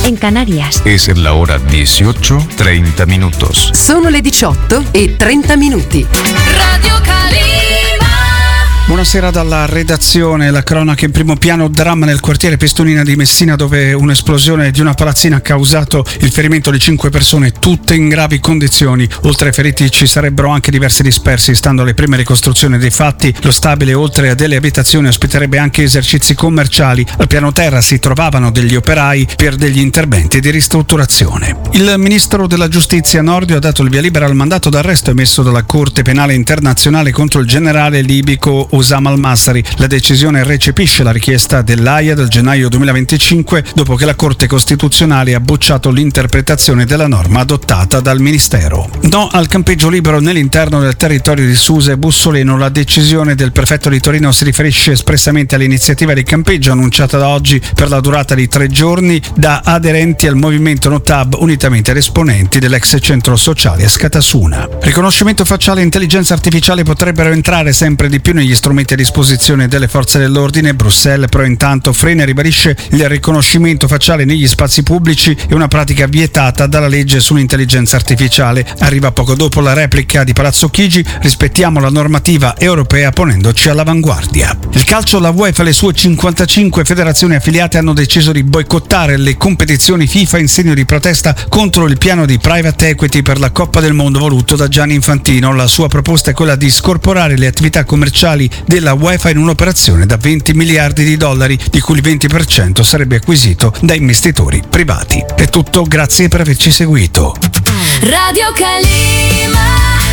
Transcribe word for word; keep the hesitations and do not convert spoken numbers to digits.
en Canarias. Es la hora dieciocho treinta minutos. Sono le diciotto e trenta minuti. Radio Calima. Buonasera dalla redazione. La cronaca in primo piano: dramma nel quartiere Pestonina di Messina, dove un'esplosione di una palazzina ha causato il ferimento di cinque persone, tutte in gravi condizioni. Oltre ai feriti ci sarebbero anche diversi dispersi. Stando alle prime ricostruzioni dei fatti, lo stabile, oltre a delle abitazioni, ospiterebbe anche esercizi commerciali. Al piano terra si trovavano degli operai per degli interventi di ristrutturazione. Il ministro della giustizia Nordio ha dato il via libera al mandato d'arresto emesso dalla Corte Penale Internazionale contro il generale libico Osama al-Masri. La decisione recepisce la richiesta dell'A I A del gennaio duemilaventicinque, dopo che la Corte Costituzionale ha bocciato l'interpretazione della norma adottata dal Ministero. No al campeggio libero nell'interno del territorio di Susa e Bussoleno. La decisione del prefetto di Torino si riferisce espressamente all'iniziativa di campeggio annunciata da oggi per la durata di tre giorni da aderenti al movimento Notab, unitamente ad esponenti dell'ex centro sociale Scatasuna. Riconoscimento facciale e intelligenza artificiale potrebbero entrare sempre di più negli strumenti a disposizione delle forze dell'ordine. Bruxelles però intanto frena e ribadisce il riconoscimento facciale negli spazi pubblici, è una pratica vietata dalla legge sull'intelligenza artificiale. Arriva poco dopo la replica di Palazzo Chigi: rispettiamo la normativa europea ponendoci all'avanguardia. Il calcio, la UEFA e le sue cinquantacinque federazioni affiliate hanno deciso di boicottare le competizioni FIFA in segno di protesta contro il piano di private equity per la Coppa del Mondo voluto da Gianni Infantino. La sua proposta è quella di scorporare le attività commerciali della UEFA in un'operazione da venti miliardi di dollari, di cui il venti per cento sarebbe acquisito da investitori privati. È tutto, grazie per averci seguito. Radio Calima.